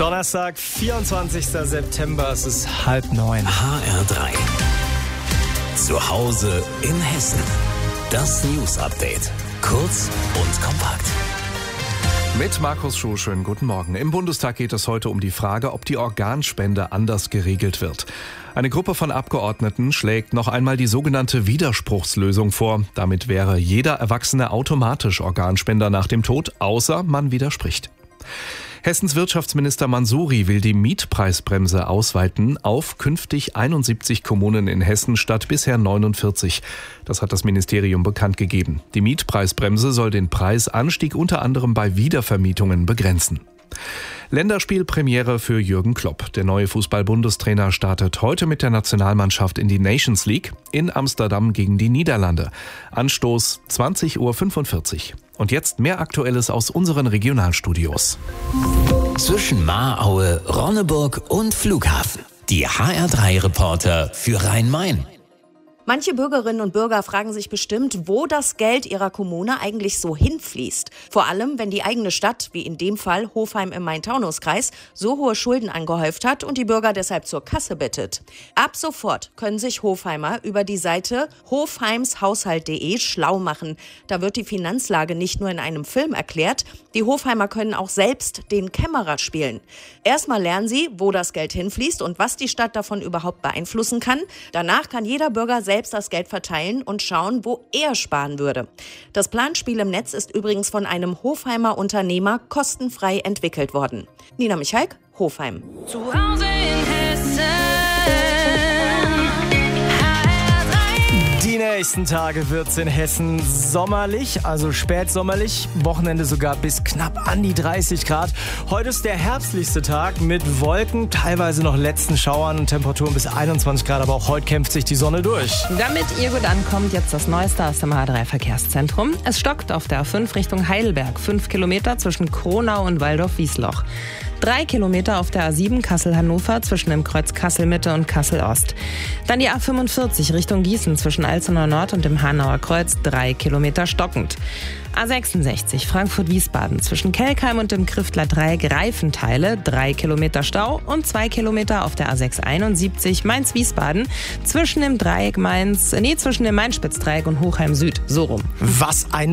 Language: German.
Donnerstag, 24. September, es ist 8:30. HR3. Zu Hause in Hessen. Das News-Update. Kurz und kompakt. Mit Markus Schuh, schönen guten Morgen. Im Bundestag geht es heute um die Frage, ob die Organspende anders geregelt wird. Eine Gruppe von Abgeordneten schlägt noch einmal die sogenannte Widerspruchslösung vor. Damit wäre jeder Erwachsene automatisch Organspender nach dem Tod, außer man widerspricht. Hessens Wirtschaftsminister Mansouri will die Mietpreisbremse ausweiten auf künftig 71 Kommunen in Hessen statt bisher 49. Das hat das Ministerium bekannt gegeben. Die Mietpreisbremse soll den Preisanstieg unter anderem bei Wiedervermietungen begrenzen. Länderspielpremiere für Jürgen Klopp. Der neue Fußball-Bundestrainer startet heute mit der Nationalmannschaft in die Nations League in Amsterdam gegen die Niederlande. Anstoß 20:45 Uhr. Und jetzt mehr Aktuelles aus unseren Regionalstudios. Zwischen Mahraue, Ronneburg und Flughafen. Die HR3-Reporter für Rhein-Main. Manche Bürgerinnen und Bürger fragen sich bestimmt, wo das Geld ihrer Kommune eigentlich so hinfließt. Vor allem, wenn die eigene Stadt, wie in dem Fall Hofheim im Main-Taunus-Kreis, so hohe Schulden angehäuft hat und die Bürger deshalb zur Kasse bittet. Ab sofort können sich Hofheimer über die Seite hofheimshaushalt.de schlau machen. Da wird die Finanzlage nicht nur in einem Film erklärt, die Hofheimer können auch selbst den Kämmerer spielen. Erstmal lernen sie, wo das Geld hinfließt und was die Stadt davon überhaupt beeinflussen kann. Danach kann jeder Bürger selbst das Geld verteilen und schauen, wo er sparen würde. Das Planspiel im Netz ist übrigens von einem Hofheimer Unternehmer kostenfrei entwickelt worden. Nina Michalk, Hofheim. Zu Hause in Hessen. Die nächsten Tage wird's in Hessen sommerlich, also spätsommerlich, Wochenende sogar bis knapp an die 30 Grad. Heute ist der herbstlichste Tag mit Wolken, teilweise noch letzten Schauern und Temperaturen bis 21 Grad, aber auch heute kämpft sich die Sonne durch. Damit ihr gut ankommt, jetzt das Neueste aus dem H3-Verkehrszentrum. Es stockt auf der A5 Richtung Heidelberg, 5 Kilometer zwischen Kronau und Waldorf-Wiesloch. 3 Kilometer auf der A7 Kassel-Hannover zwischen dem Kreuz Kassel-Mitte und Kassel-Ost. Dann die A45 Richtung Gießen zwischen Alzenau Nord und dem Hanauer Kreuz, 3 Kilometer stockend. A66 Frankfurt-Wiesbaden zwischen Kelkheim und dem Kriftler Dreieck Reifenteile, 3 Kilometer Stau und 2 Kilometer auf der A671 Mainz-Wiesbaden zwischen dem Main-Spitz-Dreieck und Hochheim Süd, so rum. Was ein